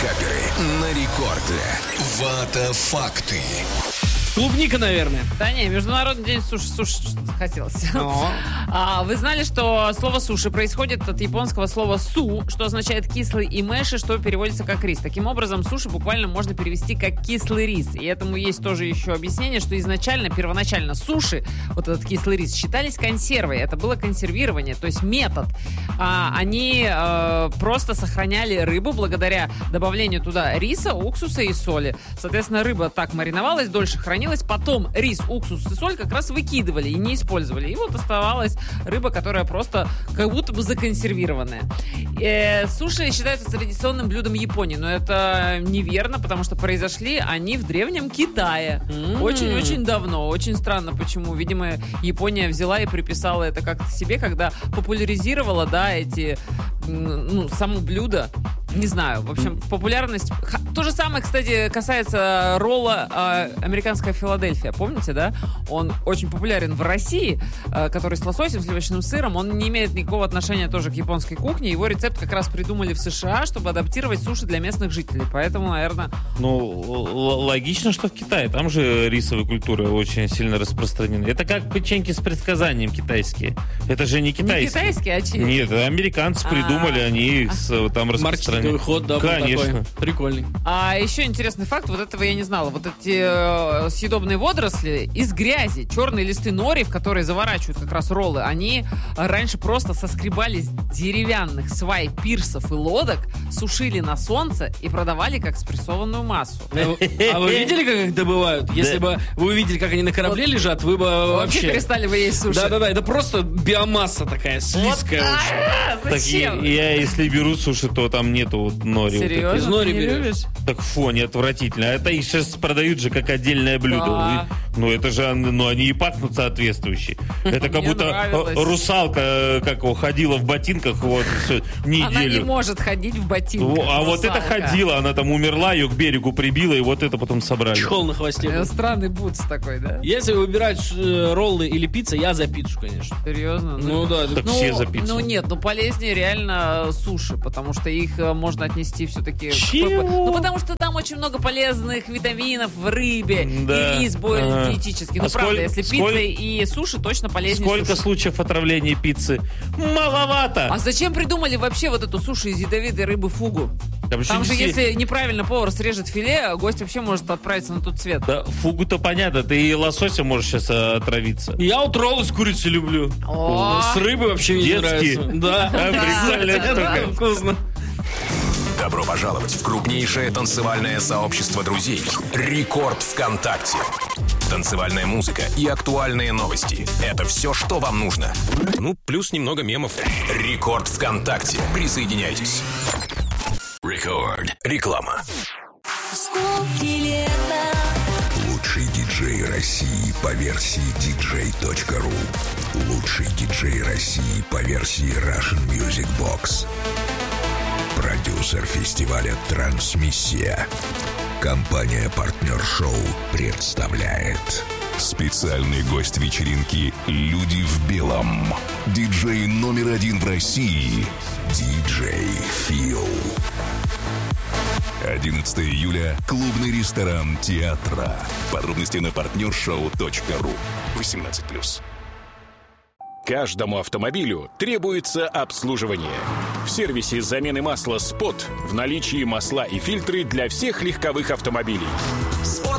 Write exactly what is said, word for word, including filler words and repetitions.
Каперы на рекорде. Вата факты. Клубника, наверное. Да не, Международный день суши, суши захотелось. А, вы знали, что слово суши происходит от японского слова су, что означает кислый, и мэши, что переводится как рис. Таким образом, суши буквально можно перевести как кислый рис. И этому есть тоже еще объяснение, что изначально, первоначально суши, вот этот кислый рис, считались консервой. Это было консервирование, то есть метод. А, они а, просто сохраняли рыбу благодаря добавлению туда риса, уксуса и соли. Соответственно, рыба так мариновалась, дольше хранилась. Потом рис, уксус и соль как раз выкидывали и не использовали. И вот оставалась рыба, которая просто как будто бы законсервированная. Э, суши считаются традиционным блюдом Японии, но это неверно, потому что произошли они в древнем Китае. Mm-hmm. Очень-очень давно. Очень странно, почему. Видимо, Япония взяла и приписала это как-то себе, когда популяризировала, да, эти, ну, само блюдо. Не знаю. В общем, популярность... То же самое, кстати, касается ролла э, «Американская Филадельфия». Помните, да? Он очень популярен в России, э, который с лососем, сливочным сыром. Он не имеет никакого отношения тоже к японской кухне. Его рецепт как раз придумали в США, чтобы адаптировать суши для местных жителей. Поэтому, наверное... Ну, л- логично, что в Китае. Там же рисовая культура очень сильно распространена. Это как печеньки с предсказанием китайские. Это же не китайские. Не китайские, а чьи? Нет, американцы придумали, они там распространяют. Ход, да, конечно. Такой. Прикольный. А еще интересный факт, вот этого я не знала. Вот эти э, съедобные водоросли из грязи, черные листы нори, в которые заворачивают как раз роллы, они раньше просто соскребали с деревянных свай пирсов и лодок, сушили на солнце и продавали как спрессованную массу. А вы видели, как их добывают? Если бы вы увидели, как они на корабле лежат, вы бы вообще... Вообще перестали бы есть суши. Да-да-да, это просто биомасса такая, слизкая очень. Зачем? Я, если беру суши, то там нету вот нори. Серьезно? Вот из нори Ты не берешь? любишь? так фу, они отвратительно. Это их сейчас продают же как отдельное блюдо. Да. Ну, это же, ну, они и пахнут соответствующие. Это как Мне будто нравилось. русалка, как его, ходила в ботинках вот все, неделю. Она не может ходить в ботинках. А вот это русалка. ходила, она там умерла, ее к берегу прибила, и вот это потом собрали. Чехол на хвосте. Э, Странный бутс такой, да? Если выбирать э, роллы или пицца, я за пиццу, конечно. Серьезно? Ну да, Так Ну, все за пиццу. ну нет, ну полезнее реально суши, потому что их э, можно отнести все-таки... Чего? Ну потому что там очень много полезных витаминов в рыбе, Да. и рис более Ага. диетический. А Ну правда, сколь- если сколь- пицца и суши, точно полезнее Сколько суши. случаев отравления пиццы? Маловато. А зачем придумали вообще вот эту суши из ядовитой рыбы фугу? Да, Там же, все- если неправильно повар срежет филе, гость вообще может отправиться на тот свет. Да, фугу-то понятно, ты и лосося можешь сейчас э, отравиться. Я вот роллы с курицей люблю. О! С рыбой вообще мне не Детские? нравится. Да. А, представляешь, Да, только. вкусно. Добро пожаловать в крупнейшее танцевальное сообщество друзей «Рекорд ВКонтакте». Танцевальная музыка и актуальные новости – это все, что вам нужно. Ну, плюс немного мемов. «Рекорд ВКонтакте». Присоединяйтесь. Рекорд. Реклама. Лучший диджей России по версии диджей точка ру. Лучший диджей России по версии Russian Music Box. Продюсер фестиваля «Трансмиссия». Компания-партнер шоу представляет специальный гость вечеринки «Люди в белом». Диджей номер один в России. Диджей Фил. одиннадцатого июля. Клубный ресторан театра. Подробности на партнершоу точка ру. восемнадцать плюс. Каждому автомобилю требуется обслуживание. В сервисе замены масла «Спот» в наличии масла и фильтры для всех легковых автомобилей.